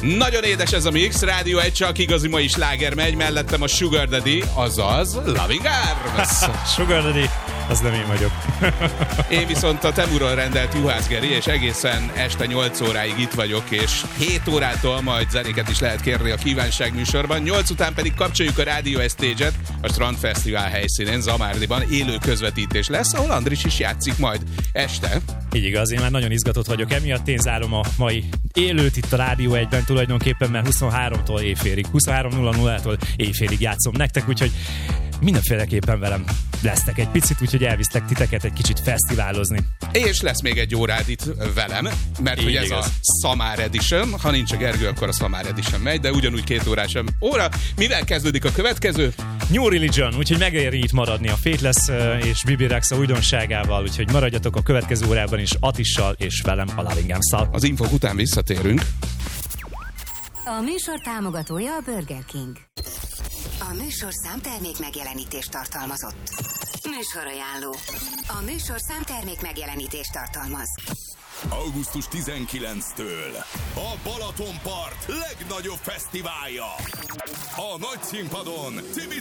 Nagyon édes ez a mix, Rádió 1, csak igazi mai sláger megy, mellettem a Sugar Daddy, azaz Loving Arms. Sugar Daddy, az nem én vagyok. Én viszont a Temurról rendelt Juhász Geri, és egészen este 8 óráig itt vagyok, és 7 órától majd zenéket is lehet kérni a kívánság műsorban. 8 után pedig kapcsoljuk a Rádió Stage-et a Strandfesztivál helyszínén, Zamárdiban élő közvetítés lesz, ahol Andris is játszik majd este. Így igaz, én már nagyon izgatott vagyok emiatt, én zárom a mai élőt itt a Rádió 1-ben tulajdonképpen, mert 23-tól éjfélig, 23:00-tól éjfélig játszom nektek, úgyhogy mindenféleképpen velem lesztek egy picit, úgyhogy elvisztek titeket egy kicsit fesztiválozni. És lesz még egy órád itt velem, mert így hogy ez igaz. a Summer Edition, ha nincs a Gergő, akkor a Summer Edition megy, de ugyanúgy 2 órás óra. Mivel kezdődik a következő? New Religion, úgyhogy megéri itt maradni a Faithless és Bibi Rexha újdonságával, úgyhogy maradjatok a következő órában is Atissal és velem a Loving Arms-szal. Az infók után visszatérünk. A műsor támogatója a Burger King. A műsor számtermék megjelenítést tartalmazott. Műsorajánló. A műsor számtermék megjelenítést tartalmaz. Augusztus 19-től a Balatonpart legnagyobb fesztiválja. A nagy színpadon Tibi